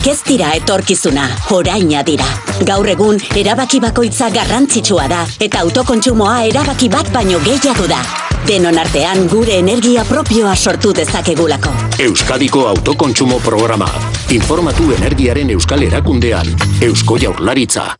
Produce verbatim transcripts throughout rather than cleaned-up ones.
ez dira etorkizuna, oraina dira. Gaur egun, erabaki bakoitza garrantzitsua da, eta autokontsumoa erabaki bat baino gehiago da. Denon artean gure energia propioa sortu dezakegulako. Euskadiko autokontsumo programa. Informatu energiaren euskal erakundean. Eusko Jaurlaritza.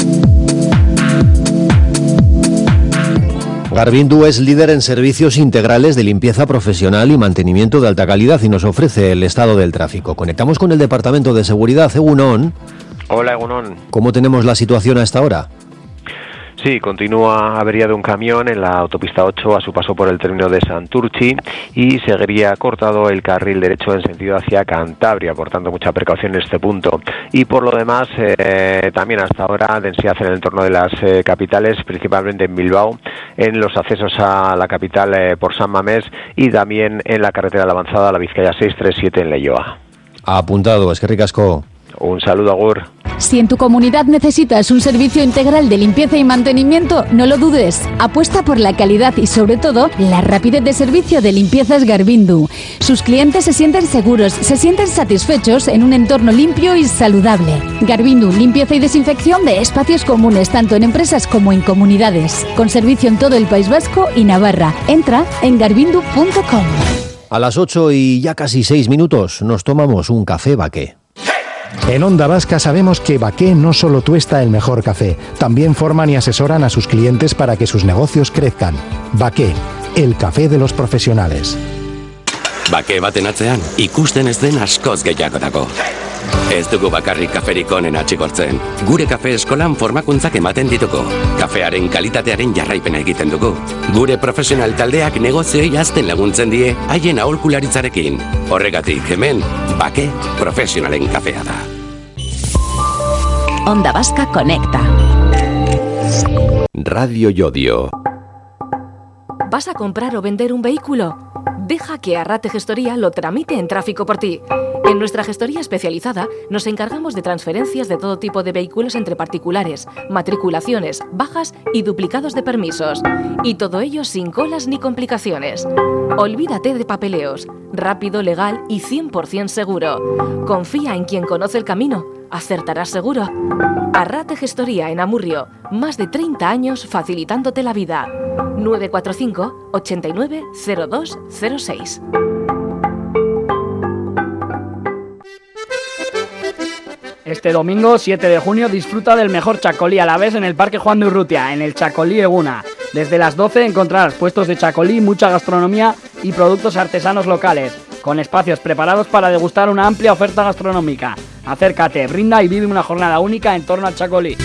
Garvindu es líder en servicios integrales de limpieza profesional y mantenimiento de alta calidad y nos ofrece el estado del tráfico. Conectamos con el Departamento de Seguridad. Egunon. Hola, Egunon. ¿Cómo tenemos la situación a esta hora? Sí, continúa avería de un camión en la autopista ocho a su paso por el término de Santurchi y seguiría cortado el carril derecho en sentido hacia Cantabria, por tanto mucha precaución en este punto. Y por lo demás, eh, también hasta ahora densidad en el entorno de las eh, capitales, principalmente en Bilbao, en los accesos a la capital eh, por San Mamés y también en la carretera de la avanzada, la Vizcaya seiscientos treinta y siete en Leioa. Apuntado, eskerrik asko. Un saludo, Agur. Si en tu comunidad necesitas un servicio integral de limpieza y mantenimiento, no lo dudes. Apuesta por la calidad y, sobre todo, la rapidez de servicio de Limpiezas Garvindu. Sus clientes se sienten seguros, se sienten satisfechos en un entorno limpio y saludable. Garvindu, limpieza y desinfección de espacios comunes, tanto en empresas como en comunidades. Con servicio en todo el País Vasco y Navarra. Entra en garvindu punto com. A las ocho y ya casi seis minutos nos tomamos un café Baqué. En Onda Vasca sabemos que Baqué no solo tuesta el mejor café, también forman y asesoran a sus clientes para que sus negocios crezcan. Baqué, el café de los profesionales. Baqué baten atzean, ikusten ez den askoz gehiago dago. Ez dugu bakarrik kaferik onena atxigortzen. Gure kafe eskolan formakuntzak ematen ditugu. Kafearen kalitatearen jarraipena egiten dugu. Gure profesional taldeak negozioei hazten laguntzen die haien aholkularitzarekin. Horregatik hemen, Baqué profesionalen kafea da. Onda Vasca conecta. Radio Llodio. ¿Vas a comprar o vender un vehículo? Deja que Arrate Gestoría lo tramite en tráfico por ti. En nuestra gestoría especializada nos encargamos de transferencias de todo tipo de vehículos entre particulares, matriculaciones, bajas y duplicados de permisos. Y todo ello sin colas ni complicaciones. Olvídate de papeleos. Rápido, legal y cien por ciento seguro. Confía en quien conoce el camino. Acertarás seguro. Arrate Gestoría en Amurrio. Más de treinta años facilitándote la vida. nueve cuatro cinco, ochenta y nueve, cero dos cero seis. Este domingo, siete de junio, disfruta del mejor chacolí a la vez en el Parque Juan de Urrutia, en el Chacolí Eguna. Desde las doce encontrarás puestos de chacolí, mucha gastronomía y productos artesanos locales, con espacios preparados para degustar una amplia oferta gastronómica. Acércate, brinda y vive una jornada única en torno al chacolí.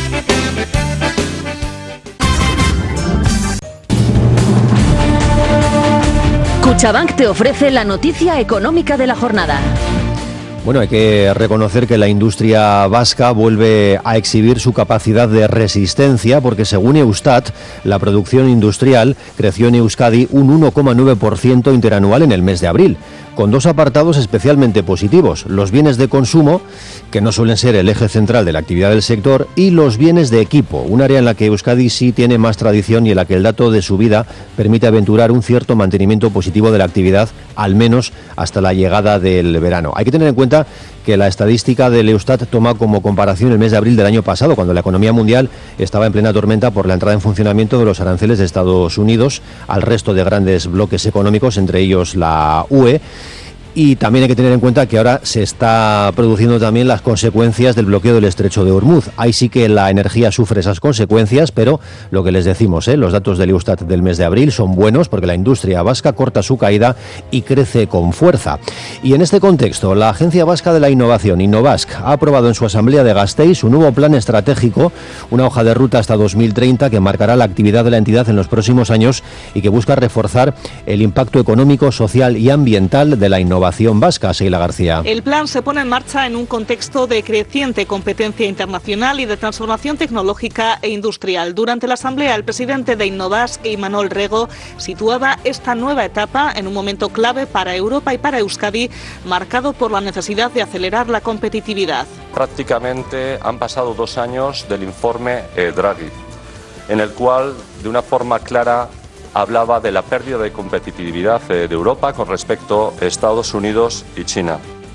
Cuchabank te ofrece la noticia económica de la jornada. Bueno, hay que reconocer que la industria vasca vuelve a exhibir su capacidad de resistencia porque según Eustat, la producción industrial creció en Euskadi un uno coma nueve por ciento interanual en el mes de abril, con dos apartados especialmente positivos: los bienes de consumo, que no suelen ser el eje central de la actividad del sector, y los bienes de equipo, un área en la que Euskadi sí tiene más tradición y en la que el dato de subida permite aventurar un cierto mantenimiento positivo de la actividad, al menos hasta la llegada del verano. Hay que tener en cuenta que la estadística del Eustat toma como comparación el mes de abril del año pasado, cuando la economía mundial estaba en plena tormenta por la entrada en funcionamiento de los aranceles de Estados Unidos al resto de grandes bloques económicos, entre ellos la U E. Y también hay que tener en cuenta que ahora se está produciendo también las consecuencias del bloqueo del estrecho de Hormuz. Ahí sí que la energía sufre esas consecuencias, pero lo que les decimos, ¿eh? los datos del Eustat del mes de abril son buenos porque la industria vasca corta su caída y crece con fuerza. Y en este contexto, la Agencia Vasca de la Innovación, Innovask, ha aprobado en su asamblea de Gasteiz un nuevo plan estratégico, una hoja de ruta hasta dos mil treinta que marcará la actividad de la entidad en los próximos años y que busca reforzar el impacto económico, social y ambiental de la innovación vasca. Sheila García. El plan se pone en marcha en un contexto de creciente competencia internacional y de transformación tecnológica e industrial. Durante la asamblea, el presidente de Innovask, Imanol Rego, situaba esta nueva etapa en un momento clave para Europa y para Euskadi, marcado por la necesidad de acelerar la competitividad. Prácticamente han pasado dos años del informe eh, Draghi, en el cual, de una forma clara, hablaba de la pérdida de competitividad de Europa con respecto a Estados Unidos y China.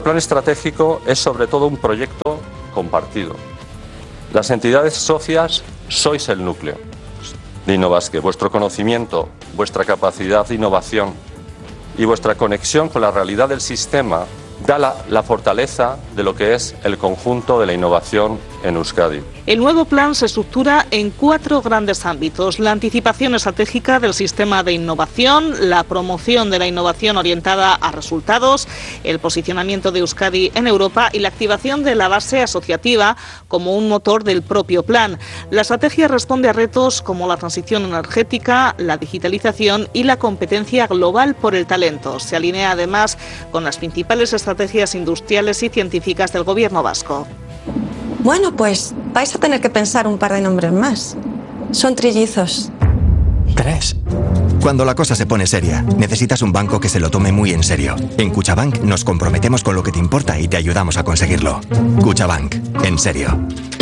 plan estratégico es sobre todo un proyecto compartido. Las entidades socias sois el núcleo de InnoBasque, vuestro conocimiento, vuestra capacidad de innovación y vuestra conexión con la realidad del sistema da la, la fortaleza de lo que es el conjunto de la innovación en Euskadi. El nuevo plan se estructura en cuatro grandes ámbitos: la anticipación estratégica del sistema de innovación, la promoción de la innovación orientada a resultados, el posicionamiento de Euskadi en Europa y la activación de la base asociativa como un motor del propio plan. La estrategia responde a retos como la transición energética, la digitalización y la competencia global por el talento. Se alinea además con las principales estrategias industriales y científicas del Gobierno vasco. Bueno, pues vais a tener que pensar un par de nombres más. Son trillizos. Tres. Cuando la cosa se pone seria, necesitas un banco que se lo tome muy en serio. En Cuchabank nos comprometemos con lo que te importa y te ayudamos a conseguirlo. Cuchabank, en serio.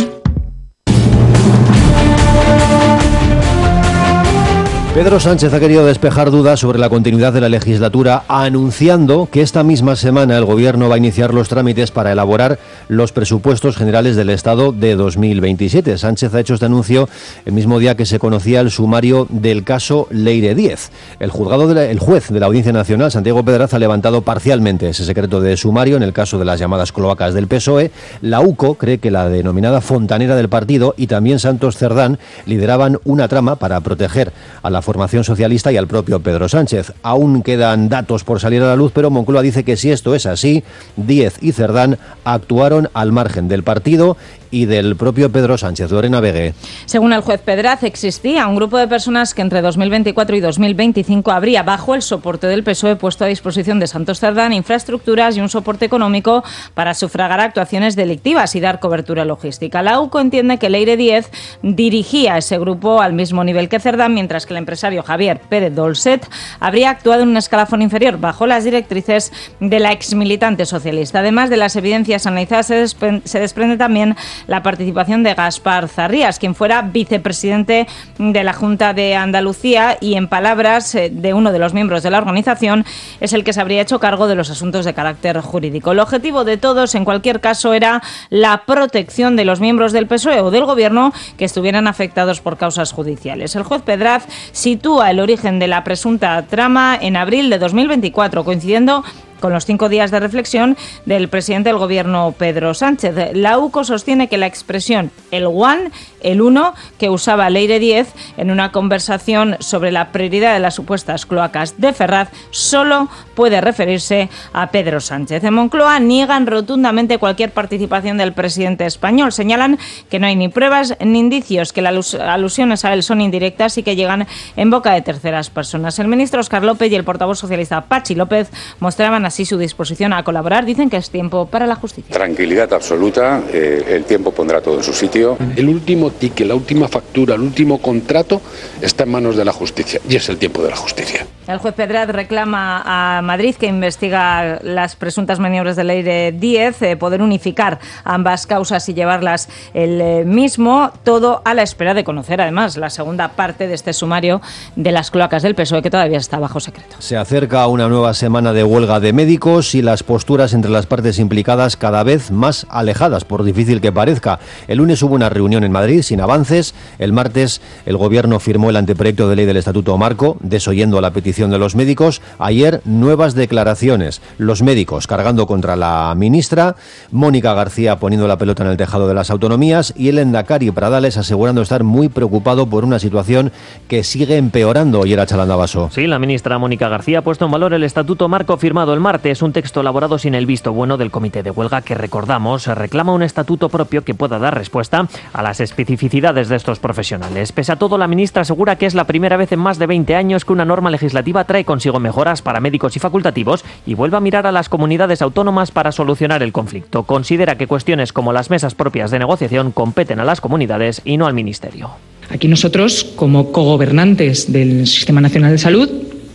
Pedro Sánchez ha querido despejar dudas sobre la continuidad de la legislatura, anunciando que esta misma semana el Gobierno va a iniciar los trámites para elaborar los presupuestos generales del Estado de dos mil veintisiete. Sánchez ha hecho este anuncio el mismo día que se conocía el sumario del caso Leire Díez. El juzgado de la, el juez de la Audiencia Nacional, Santiago Pedraz, ha levantado parcialmente ese secreto de sumario en el caso de las llamadas cloacas del P S O E. La U C O cree que la denominada fontanera del partido y también Santos Cerdán lideraban una trama para proteger a la formación socialista y al propio Pedro Sánchez. Aún quedan datos por salir a la luz, pero Moncloa dice que si esto es así, Díez y Cerdán actuaron al margen del partido y del propio Pedro Sánchez. Lorena Vegué. Según el juez Pedraz, existía un grupo de personas que entre dos mil veinticuatro y dos mil veinticinco habría, bajo el soporte del P S O E, puesto a disposición de Santos Cerdán infraestructuras y un soporte económico para sufragar actuaciones delictivas y dar cobertura logística. La U C O entiende que Leire Díez dirigía ese grupo al mismo nivel que Cerdán, mientras que el empresario Javier Pérez Dolcet habría actuado en un escalafón inferior, bajo las directrices de la exmilitante socialista. Además de las evidencias analizadas, se, despre- se desprende también la participación de Gaspar Zarrías, quien fuera vicepresidente de la Junta de Andalucía y, en palabras de uno de los miembros de la organización, es el que se habría hecho cargo de los asuntos de carácter jurídico. El objetivo de todos, en cualquier caso, era la protección de los miembros del P S O E o del Gobierno que estuvieran afectados por causas judiciales. El juez Pedraz sitúa el origen de la presunta trama en abril de dos mil veinticuatro, coincidiendo con los cinco días de reflexión del presidente del Gobierno, Pedro Sánchez. La U C O sostiene que la expresión el one, el uno, que usaba Leire Díez en una conversación sobre la prioridad de las supuestas cloacas de Ferraz solo puede referirse a Pedro Sánchez. En Moncloa niegan rotundamente cualquier participación del presidente español. Señalan que no hay ni pruebas ni indicios, que las alusiones a él son indirectas y que llegan en boca de terceras personas. El ministro Óscar López y el portavoz socialista Pachi López mostraban así su disposición a colaborar. Dicen que es tiempo para la justicia. Tranquilidad absoluta, eh, el tiempo pondrá todo en su sitio. El último ticket, la última factura, el último contrato está en manos de la justicia y es el tiempo de la justicia. El juez Pedraz reclama a Madrid, que investiga las presuntas maniobras de Leire Díez, eh, poder unificar ambas causas y llevarlas el eh, mismo, todo a la espera de conocer además la segunda parte de este sumario de las cloacas del P S O E, que todavía está bajo secreto. Se acerca una nueva semana de huelga de médicos y las posturas entre las partes implicadas cada vez más alejadas, por difícil que parezca. El lunes hubo una reunión en Madrid sin avances. El martes el Gobierno firmó el anteproyecto de ley del Estatuto Marco, desoyendo la petición de los médicos. Ayer, nuevas declaraciones. Los médicos cargando contra la ministra, Mónica García poniendo la pelota en el tejado de las autonomías y el Endacari Pradales asegurando estar muy preocupado por una situación que sigue empeorando. Y era Chalanda Basso. Sí, la ministra Mónica García ha puesto en valor el Estatuto Marco firmado el martes, un texto elaborado sin el visto bueno del Comité de Huelga que, recordamos, reclama un estatuto propio que pueda dar respuesta a las especificidades de estos profesionales. Pese a todo, la ministra asegura que es la primera vez en más de veinte años que una norma legislativa trae consigo mejoras para médicos y facultativos y vuelve a mirar a las comunidades autónomas para solucionar el conflicto. Considera que cuestiones como las mesas propias de negociación competen a las comunidades y no al Ministerio. Aquí nosotros, como cogobernantes del Sistema Nacional de Salud,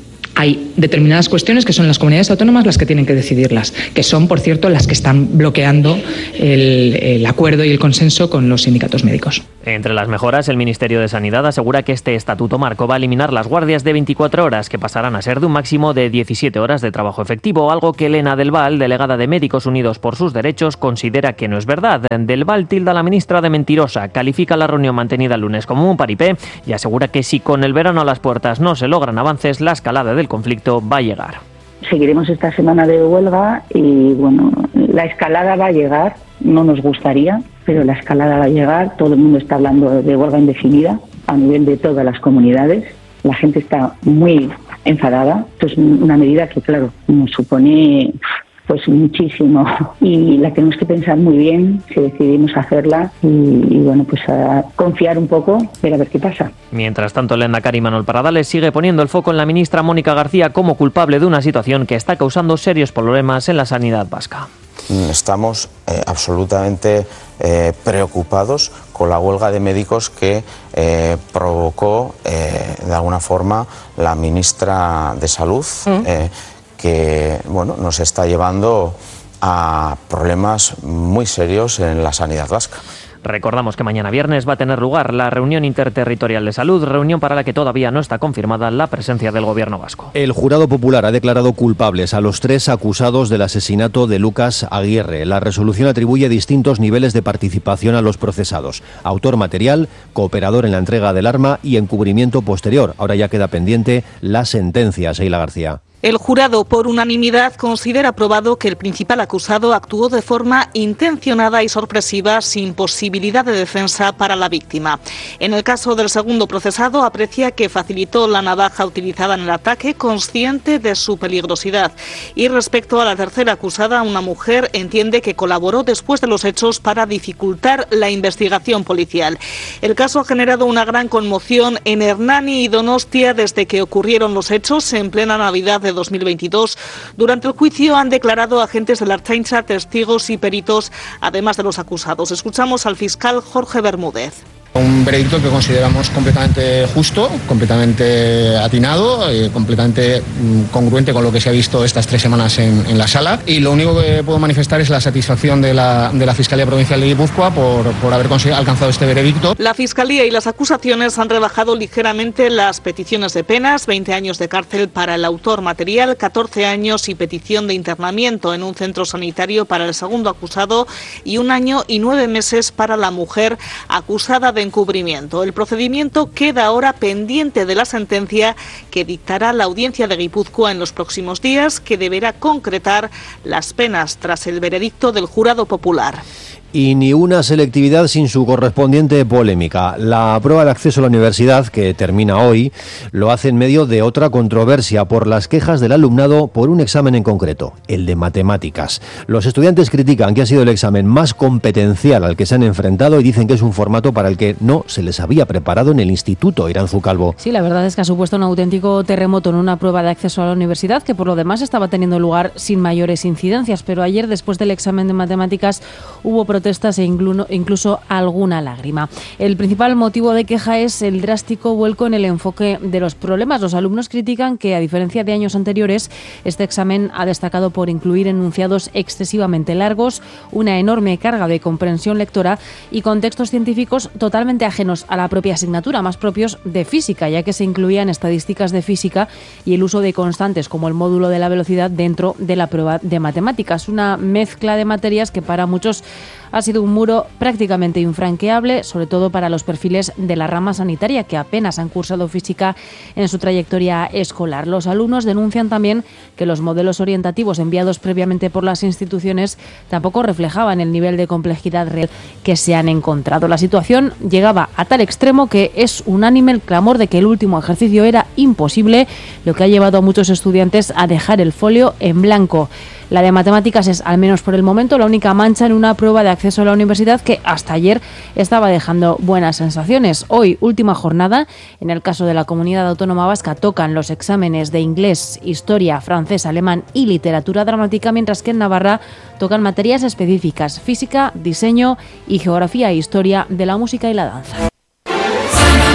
hay determinadas cuestiones que son las comunidades autónomas las que tienen que decidirlas, que son, por cierto, las que están bloqueando el, el acuerdo y el consenso con los sindicatos médicos. Entre las mejoras, el Ministerio de Sanidad asegura que este estatuto marco va a eliminar las guardias de veinticuatro horas, que pasarán a ser de un máximo de diecisiete horas de trabajo efectivo, algo que Elena Del Val, delegada de Médicos Unidos por sus Derechos, considera que no es verdad. Del Val tilda a la ministra de mentirosa, califica la reunión mantenida el lunes como un paripé y asegura que si con el verano a las puertas no se logran avances, la escalada del conflicto va a llegar. Seguiremos esta semana de huelga y, bueno, la escalada va a llegar, no nos gustaría, pero la escalada va a llegar. Todo el mundo está hablando de huelga indefinida a nivel de todas las comunidades. La gente está muy enfadada. Esto es una medida que, claro, nos supone pues muchísimo y la tenemos que pensar muy bien si decidimos hacerla y, y bueno, pues a confiar un poco, ver a ver qué pasa. Mientras tanto, el lehendakari Manuel Pradales sigue poniendo el foco en la ministra Mónica García como culpable de una situación que está causando serios problemas en la sanidad vasca. Estamos eh, absolutamente eh, preocupados con la huelga de médicos que eh, provocó eh, de alguna forma la ministra de Salud, mm. eh, que bueno, nos está llevando a problemas muy serios en la sanidad vasca. Recordamos que mañana viernes va a tener lugar la reunión interterritorial de salud, reunión para la que todavía no está confirmada la presencia del gobierno vasco. El jurado popular ha declarado culpables a los tres acusados del asesinato de Lucas Aguirre. La resolución atribuye distintos niveles de participación a los procesados: autor material, cooperador en la entrega del arma y encubrimiento posterior. Ahora ya queda pendiente la sentencia, Sheila García. El jurado, por unanimidad, considera probado que el principal acusado actuó de forma intencionada y sorpresiva, sin posibilidad de defensa para la víctima. En el caso del segundo procesado, aprecia que facilitó la navaja utilizada en el ataque, consciente de su peligrosidad. Y respecto a la tercera acusada, una mujer, entiende que colaboró después de los hechos para dificultar la investigación policial. El caso ha generado una gran conmoción en Hernani y Donostia desde que ocurrieron los hechos en plena Navidad de dos mil veintidós. Durante el juicio han declarado agentes de la Ertzaintza, testigos y peritos, además de los acusados. Escuchamos al fiscal Jorge Bermúdez. Un veredicto que consideramos completamente justo, completamente atinado, eh, completamente mm, congruente con lo que se ha visto estas tres semanas en, en la sala. Y lo único que puedo manifestar es la satisfacción de la, de la Fiscalía Provincial de Guipúzcoa por, por haber alcanzado este veredicto. La Fiscalía y las acusaciones han rebajado ligeramente las peticiones de penas: veinte años de cárcel para el autor material, catorce años y petición de internamiento en un centro sanitario para el segundo acusado y un año y nueve meses para la mujer acusada de encubrimiento. El procedimiento queda ahora pendiente de la sentencia que dictará la Audiencia de Guipúzcoa en los próximos días, que deberá concretar las penas tras el veredicto del jurado popular. Y ni una selectividad sin su correspondiente polémica. La prueba de acceso a la universidad, que termina hoy, lo hace en medio de otra controversia por las quejas del alumnado por un examen en concreto, el de matemáticas. Los estudiantes critican que ha sido el examen más competencial al que se han enfrentado y dicen que es un formato para el que no se les había preparado en el instituto. Iranzu Calvo. Sí, la verdad es que ha supuesto un auténtico terremoto en una prueba de acceso a la universidad que por lo demás estaba teniendo lugar sin mayores incidencias, pero ayer, después del examen de matemáticas, hubo protestas e incluso alguna lágrima. El principal motivo de queja es el drástico vuelco en el enfoque de los problemas. Los alumnos critican que, a diferencia de años anteriores, este examen ha destacado por incluir enunciados excesivamente largos, una enorme carga de comprensión lectora y contextos científicos totalmente ajenos a la propia asignatura, más propios de física, ya que se incluían estadísticas de física y el uso de constantes como el módulo de la velocidad dentro de la prueba de matemáticas. Una mezcla de materias que para muchos ha sido un muro prácticamente infranqueable, sobre todo para los perfiles de la rama sanitaria, que apenas han cursado física en su trayectoria escolar. Los alumnos denuncian también que los modelos orientativos enviados previamente por las instituciones tampoco reflejaban el nivel de complejidad real que se han encontrado. La situación llegaba a tal extremo que es unánime el clamor de que el último ejercicio era imposible, lo que ha llevado a muchos estudiantes a dejar el folio en blanco. La de matemáticas es, al menos por el momento, la única mancha en una prueba de acceso a la universidad que hasta ayer estaba dejando buenas sensaciones. Hoy, última jornada, en el caso de la Comunidad Autónoma Vasca, tocan los exámenes de inglés, historia, francés, alemán y literatura dramática, mientras que en Navarra tocan materias específicas: física, diseño y geografía e historia de la música y la danza.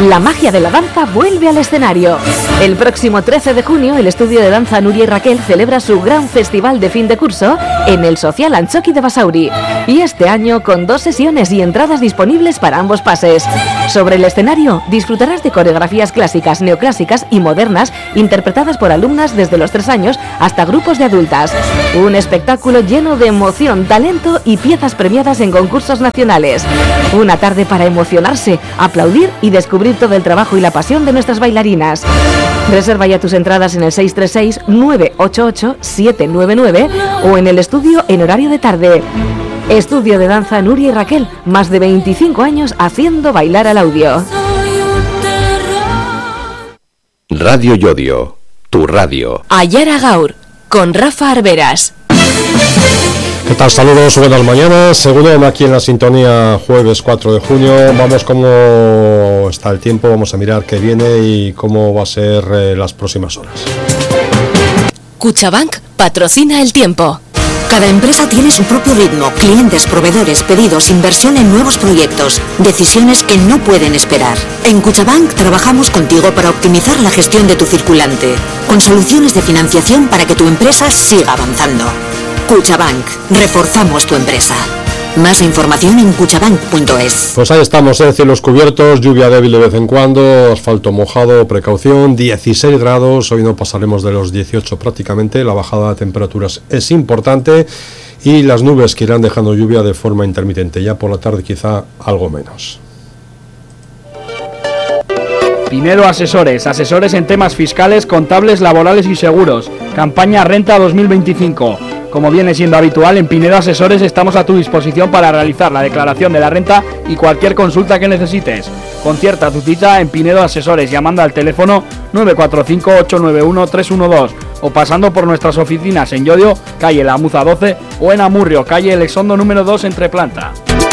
La magia de la danza vuelve al escenario. El próximo trece de junio, el estudio de danza Nuria y Raquel celebra su gran festival de fin de curso en el Social Antxoki de Basauri. Y este año con dos sesiones y entradas disponibles para ambos pases. Sobre el escenario disfrutarás de coreografías clásicas, neoclásicas y modernas interpretadas por alumnas desde los tres años hasta grupos de adultas. Un espectáculo lleno de emoción, talento y piezas premiadas en concursos nacionales. Una tarde para emocionarse, aplaudir y descubrir todo el trabajo y la pasión de nuestras bailarinas. Reserva ya tus entradas en el seis tres seis, nueve ocho ocho, siete nueve nueve o en el estudio en horario de tarde. Estudio de danza Nuria y Raquel, más de veinticinco años haciendo bailar al audio. Radio Yodio, tu radio. Ayara Gaur, con Rafa Arberas. ¿Qué tal? Saludos, buenas mañanas. Seguro aquí en la sintonía, jueves cuatro de junio. Vamos cómo está el tiempo, vamos a mirar qué viene y cómo va a ser eh, las próximas horas. Cuchabank patrocina el tiempo. Cada empresa tiene su propio ritmo, clientes, proveedores, pedidos, inversión en nuevos proyectos, decisiones que no pueden esperar. En Cuchabank trabajamos contigo para optimizar la gestión de tu circulante, con soluciones de financiación para que tu empresa siga avanzando. Cuchabank, reforzamos tu empresa. Más información en cuchabank punto es. Pues ahí estamos, ¿eh? Cielos cubiertos, lluvia débil de vez en cuando, asfalto mojado, precaución, dieciséis grados, hoy no pasaremos de los dieciocho prácticamente, la bajada de temperaturas es importante y las nubes que irán dejando lluvia de forma intermitente, ya por la tarde quizá algo menos. Pinedo Asesores, asesores en temas fiscales, contables, laborales y seguros. Campaña Renta dos mil veinticinco. Como viene siendo habitual, en Pinedo Asesores estamos a tu disposición para realizar la declaración de la renta y cualquier consulta que necesites. Concierta tu cita en Pinedo Asesores llamando al teléfono nueve cuatro cinco, ocho nueve uno, tres uno dos o pasando por nuestras oficinas en Llodio, calle La Muza doce, o en Amurrio, calle Elexondo número dos, entre planta.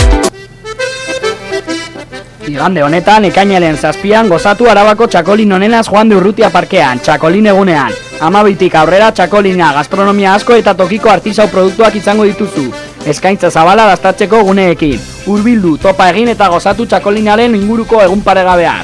Igande honetan, ekainaren zazpian, gozatu Arabako txakolin onenaz Juan de Urrutia parkean, txakolin egunean. Amabitik aurrera txakolina, gastronomia asko eta tokiko artisau produktuak izango dituzu. Eskaintza zabala dastatzeko guneekin. Hurbildu, topa egin eta gozatu txakolinaren inguruko egun paregabeak.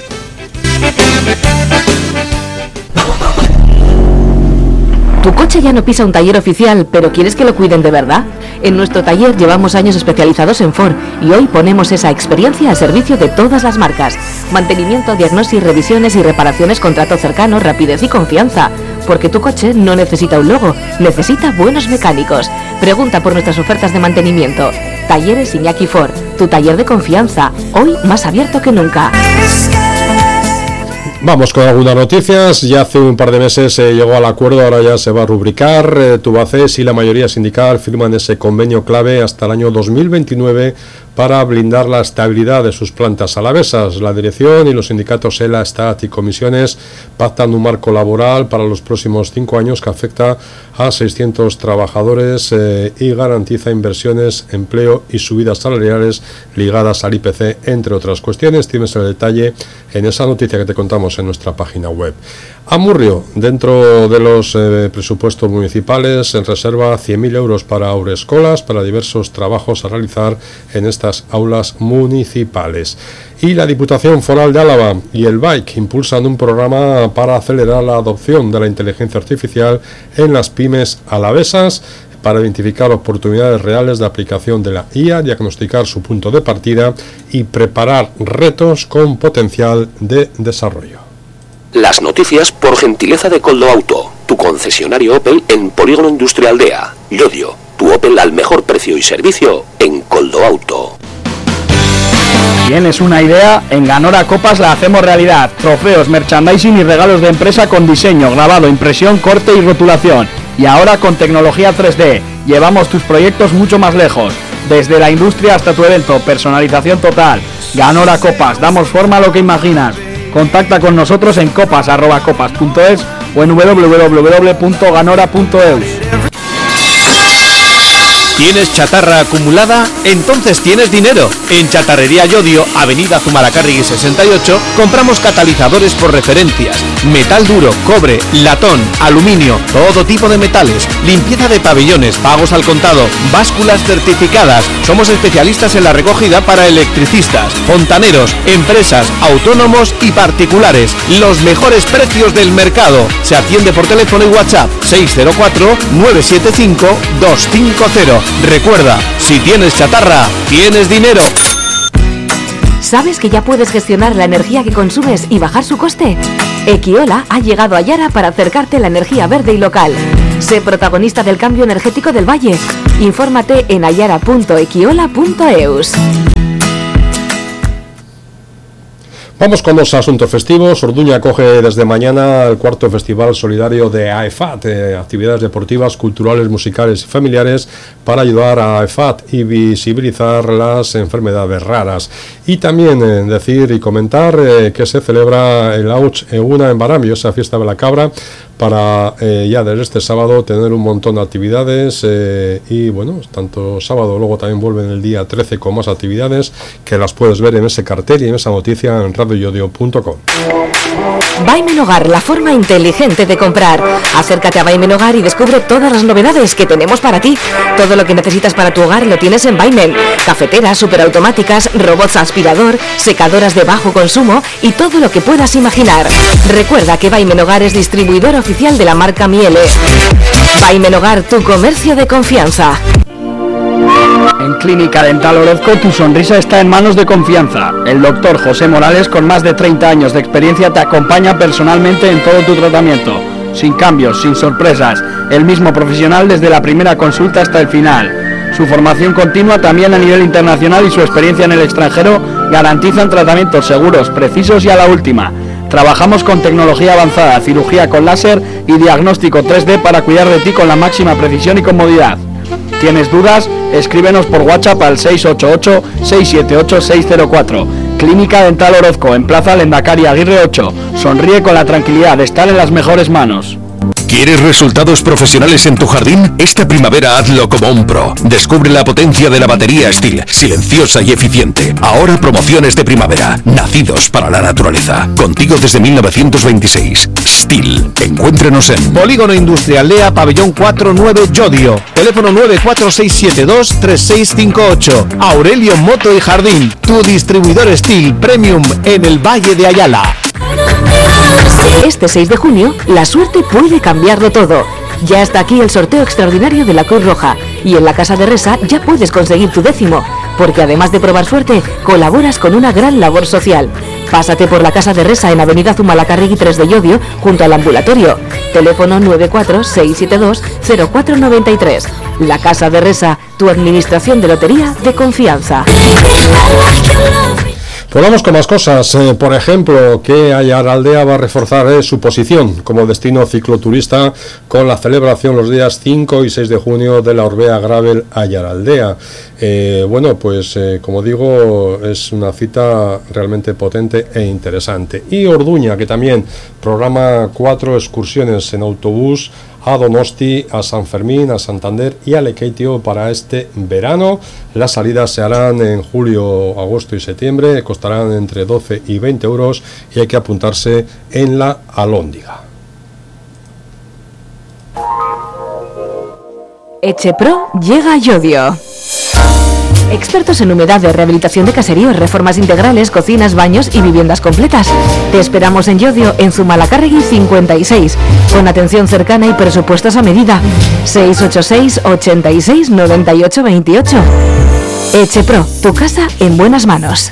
¿Tu coche ya no pisa un taller oficial, pero quieres que lo cuiden de verdad? En nuestro taller llevamos años especializados en Ford y hoy ponemos esa experiencia al servicio de todas las marcas. Mantenimiento, diagnosis, revisiones y reparaciones con trato cercano, rapidez y confianza. Porque tu coche no necesita un logo, necesita buenos mecánicos. Pregunta por nuestras ofertas de mantenimiento. Talleres Iñaki Ford, tu taller de confianza, hoy más abierto que nunca. Vamos con algunas noticias. Ya hace un par de meses se eh, llegó al acuerdo, ahora ya se va a rubricar. Eh, Tubacex y la mayoría sindical firman ese convenio clave hasta el año dos mil veintinueve para blindar la estabilidad de sus plantas alavesas. La dirección y los sindicatos ELA, STAT y comisiones pactan un marco laboral para los próximos cinco años que afecta a seiscientos trabajadores eh, y garantiza inversiones, empleo y subidas salariales ligadas al I P C, entre otras cuestiones. Tienes el detalle en esa noticia que te contamos en nuestra página web. Amurrio, dentro de los eh, presupuestos municipales, en reserva cien mil euros para Aurescolas, para diversos trabajos a realizar en estas aulas municipales. Y la Diputación Foral de Álava y el B A I C impulsan un programa para acelerar la adopción de la inteligencia artificial en las pymes alavesas, para identificar oportunidades reales de aplicación de la I A, diagnosticar su punto de partida y preparar retos con potencial de desarrollo. Las noticias por gentileza de Coldo Auto, tu concesionario Opel en Polígono Industrial Dea, Llodio, tu Opel al mejor precio y servicio en Coldo Auto. ¿Tienes una idea? En Ganora Copas la hacemos realidad. Trofeos, merchandising y regalos de empresa con diseño, grabado, impresión, corte y rotulación. Y ahora con tecnología tres D. Llevamos tus proyectos mucho más lejos. Desde la industria hasta tu evento, personalización total. Ganora Copas, damos forma a lo que imaginas. Contacta con nosotros en copas arroba copas punto es o en w w w punto ganora punto e u. ¿Tienes chatarra acumulada? Entonces tienes dinero. En Chatarrería Llodio, Avenida Zumalacárregui sesenta y ocho, compramos catalizadores por referencias, metal duro, cobre, latón, aluminio, todo tipo de metales, limpieza de pabellones, pagos al contado, básculas certificadas. Somos especialistas en la recogida para electricistas, fontaneros, empresas, autónomos y particulares. Los mejores precios del mercado. Se atiende por teléfono y WhatsApp seis cero cuatro, nueve siete cinco, dos cinco cero. Recuerda, si tienes chatarra, tienes dinero. ¿Sabes que ya puedes gestionar la energía que consumes y bajar su coste? Equiola ha llegado a Yara para acercarte la energía verde y local. Sé protagonista del cambio energético del Valle. Infórmate en ayara punto equiola punto eus. Vamos con los asuntos festivos. Orduña acoge desde mañana el cuarto Festival Solidario de AEFAT, eh, actividades deportivas, culturales, musicales y familiares para ayudar a AEFAT y visibilizar las enfermedades raras. Y también eh, decir y comentar eh, que se celebra el Auch Eguna en Baramio, esa fiesta de la cabra, para eh, ya desde este sábado tener un montón de actividades eh, y bueno, tanto sábado, luego también vuelven el día trece con más actividades que las puedes ver en ese cartel y en esa noticia en radio yodio punto com. Vaimen Hogar, la forma inteligente de comprar. Acércate a Vaimen Hogar y descubre todas las novedades que tenemos para ti. Todo lo que necesitas para tu hogar lo tienes en Vaimen. Cafeteras, superautomáticas, robots aspirador, secadoras de bajo consumo y todo lo que puedas imaginar. Recuerda que Vaimen Hogar es distribuidor oficial de la marca Miele. Vaimen Hogar, tu comercio de confianza. En Clínica Dental Orozco tu sonrisa está en manos de confianza. El doctor José Morales, con más de treinta años de experiencia, te acompaña personalmente en todo tu tratamiento. Sin cambios, sin sorpresas. El mismo profesional desde la primera consulta hasta el final. Su formación continua también a nivel internacional y su experiencia en el extranjero garantizan tratamientos seguros, precisos y a la última. Trabajamos con tecnología avanzada, cirugía con láser y diagnóstico tres D para cuidar de ti con la máxima precisión y comodidad. ¿Tienes dudas? Escríbenos por WhatsApp al seis ocho ocho, seis siete ocho, seis cero cuatro. Clínica Dental Orozco, en Plaza Lendakari Aguirre ocho. Sonríe con la tranquilidad de estar en las mejores manos. ¿Quieres resultados profesionales en tu jardín? Esta primavera hazlo como un pro. Descubre la potencia de la batería Stihl, silenciosa y eficiente. Ahora promociones de primavera, nacidos para la naturaleza. Contigo desde mil novecientos veintiséis. Stihl, encuéntrenos en Polígono Industrial Lea, Pabellón cuatro nueve Llodio. Teléfono nueve cuatro seis siete dos, tres seis cinco ocho. Aurelio Moto y Jardín, tu distribuidor Stihl Premium en el Valle de Ayala. Este seis de junio, la suerte puede cambiarlo todo. Ya está aquí el sorteo extraordinario de la Cruz Roja y en la Casa de Resa ya puedes conseguir tu décimo, porque además de probar suerte, colaboras con una gran labor social. Pásate por la Casa de Resa en Avenida Zumalacárregui tres de Llodio, junto al ambulatorio. Teléfono nueve cuatro seis siete dos, cero cuatro nueve tres. La Casa de Resa, tu administración de lotería de confianza. Pues vamos con más cosas. Eh, por ejemplo, que Ayaraldea va a reforzar eh, su posición como destino cicloturista con la celebración los días cinco y seis de junio de la Orbea Gravel Ayaraldea. Eh, bueno, pues eh, como digo, es una cita realmente potente e interesante. Y Orduña, que también programa cuatro excursiones en autobús a Donosti, a San Fermín, a Santander y a Lekeitio para este verano. Las salidas se harán en julio, agosto y septiembre, costarán entre doce y veinte euros y hay que apuntarse en la Alhóndiga. Echepro llega a Llodio. Expertos en humedades, rehabilitación de caseríos, reformas integrales, cocinas, baños y viviendas completas. Te esperamos en Llodio, en Zumalacárregui cincuenta y seis, con atención cercana y presupuestos a medida. seis ocho seis, ochenta y seis, noventa y ocho veintiocho. Echepro, tu casa en buenas manos.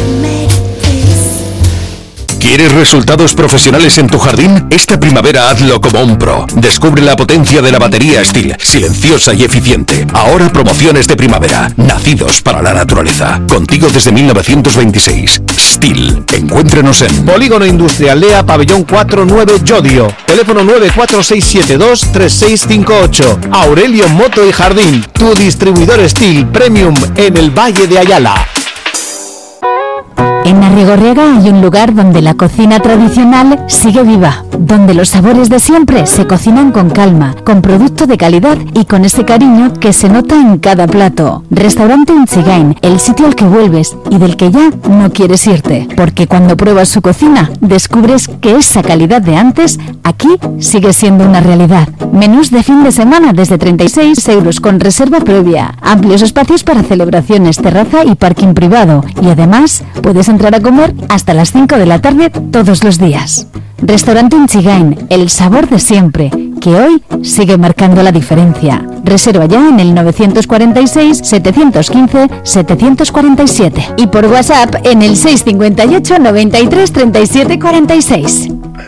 ¿Quieres resultados profesionales en tu jardín? Esta primavera hazlo como un pro. Descubre la potencia de la batería Stihl, silenciosa y eficiente. Ahora promociones de primavera, nacidos para la naturaleza. Contigo desde mil novecientos veintiséis. Stihl, encuéntrenos en Polígono Industrial Lea, Pabellón cuatro nueve Llodio. Teléfono nueve cuatro seis siete dos, tres seis cinco ocho. Aurelio Moto y Jardín, tu distribuidor Stihl Premium en el Valle de Ayala. En Arrigorriaga hay un lugar donde la cocina tradicional sigue viva, donde los sabores de siempre se cocinan con calma, con producto de calidad y con ese cariño que se nota en cada plato. Restaurante Inchigain, el sitio al que vuelves y del que ya no quieres irte, porque cuando pruebas su cocina descubres que esa calidad de antes aquí sigue siendo una realidad. Menús de fin de semana desde treinta y seis euros con reserva previa, amplios espacios para celebraciones, terraza y parking privado, y además puedes entrar a comer hasta las cinco de la tarde todos los días. Restaurante Inchigain, el sabor de siempre, que hoy sigue marcando la diferencia. Reserva ya en el novecientos cuarenta y seis, setecientos quince, setecientos cuarenta y siete y por WhatsApp en el seiscientos cincuenta y ocho, noventa y tres, treinta y siete, cuarenta y seis.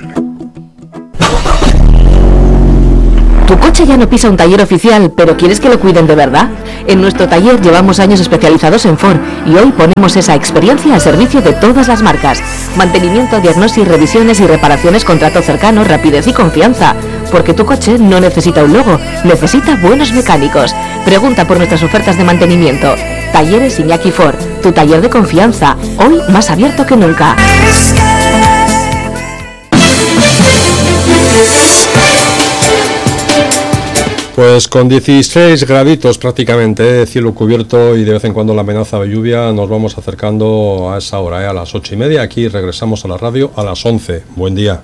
¿Tu coche ya no pisa un taller oficial, pero quieres que lo cuiden de verdad? En nuestro taller llevamos años especializados en Ford y hoy ponemos esa experiencia al servicio de todas las marcas. Mantenimiento, diagnosis, revisiones y reparaciones con trato cercano, rapidez y confianza. Porque tu coche no necesita un logo, necesita buenos mecánicos. Pregunta por nuestras ofertas de mantenimiento. Talleres Iñaki Ford, tu taller de confianza, hoy más abierto que nunca. Pues con dieciséis graditos prácticamente, cielo cubierto y de vez en cuando la amenaza de lluvia, nos vamos acercando a esa hora, ¿eh? A las ocho y media. Aquí regresamos a la radio a las once. Buen día.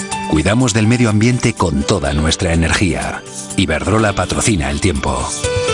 Cuidamos del medio ambiente con toda nuestra energía. Iberdrola patrocina el tiempo.